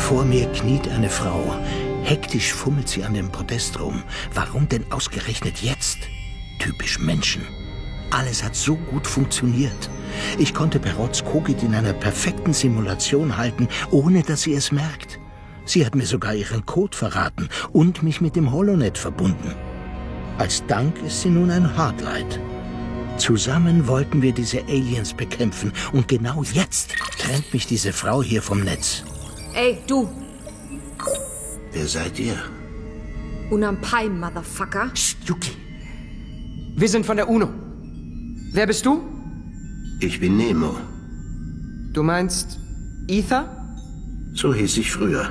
Vor mir kniet eine Frau. Hektisch fummelt sie an dem Podest rum. Warum denn ausgerechnet jetzt? Typisch Menschen. Alles hat so gut funktioniert. Ich konnte Perots Kogit in einer perfekten Simulation halten, ohne dass sie es merkt. Sie hat mir sogar ihren Code verraten und mich mit dem Holonet verbunden. Als Dank ist sie nun ein Hardlight. Zusammen wollten wir diese Aliens bekämpfen und genau jetzt trennt mich diese Frau hier vom Netz. Ey, du! Wer seid ihr? Unampai, Motherfucker. Psst, Yuki. Wir sind von der UNO. Wer bist du? Ich bin Nemo. Du meinst Ether? So hieß ich früher.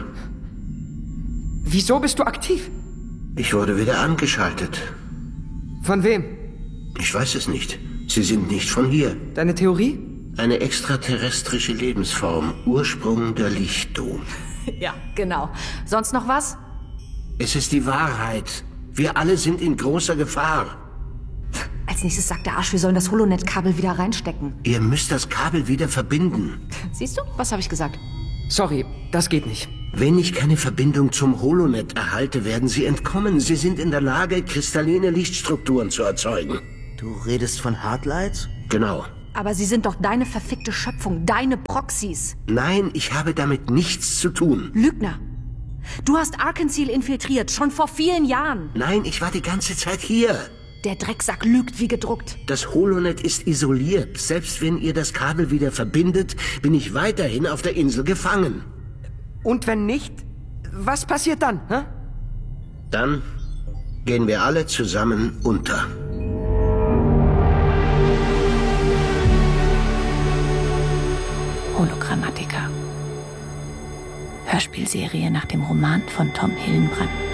Wieso bist du aktiv? Ich wurde wieder angeschaltet. Von wem? Ich weiß es nicht. Sie sind nicht von hier. Deine Theorie? Eine extraterrestrische Lebensform. Ursprung der Lichtung. Ja, genau. Sonst noch was? Es ist die Wahrheit. Wir alle sind in großer Gefahr. Als nächstes sagt der Arsch, wir sollen das Holonet-Kabel wieder reinstecken. Ihr müsst das Kabel wieder verbinden. Siehst du? Was habe ich gesagt? Sorry, das geht nicht. Wenn ich keine Verbindung zum Holonet erhalte, werden sie entkommen. Sie sind in der Lage, kristalline Lichtstrukturen zu erzeugen. Du redest von Hardlights? Genau. Aber sie sind doch deine verfickte Schöpfung, deine Proxys. Nein, ich habe damit nichts zu tun. Lügner. Du hast Arkansas infiltriert, schon vor vielen Jahren. Nein, ich war die ganze Zeit hier. Der Drecksack lügt wie gedruckt. Das Holonet ist isoliert. Selbst wenn ihr das Kabel wieder verbindet, bin ich weiterhin auf der Insel gefangen. Und wenn nicht, was passiert dann? Hä? Dann gehen wir alle zusammen unter. Hologrammatiker. Hörspielserie nach dem Roman von Tom Hillenbrand.